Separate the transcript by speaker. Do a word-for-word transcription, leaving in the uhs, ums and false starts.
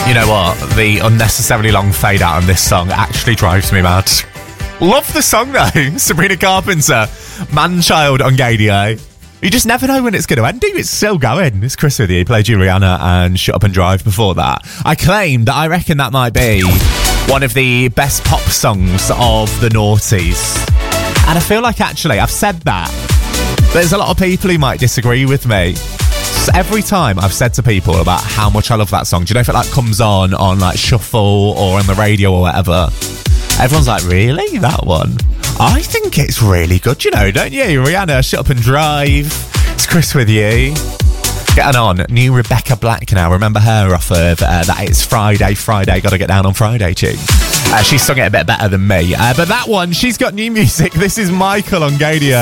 Speaker 1: You know what? The unnecessarily long fade out on this song actually drives me mad. Love the song though. Sabrina Carpenter, Man-Child on Gadio. You just never know when it's going to end. It's still going. It's Chris with you. Played Rihanna and Shut Up and Drive before that. I claim that I reckon that might be one of the best pop songs of the noughties. And I feel like actually I've said that. There's a lot of people who might disagree with me. So every time I've said to people about how much I love that song, do you know if it like comes on on like shuffle or on the radio or whatever, everyone's like, really? That one? I think it's really good, you know, don't you? Rihanna, Shut Up and Drive. It's Chris with you. Getting on, new Rebecca Black now. Remember her off of uh, that It's Friday, Friday, Gotta Get Down on Friday tune. Uh, she sung it a bit better than me. Uh, but that one, she's got new music. This is Michael on Gadio.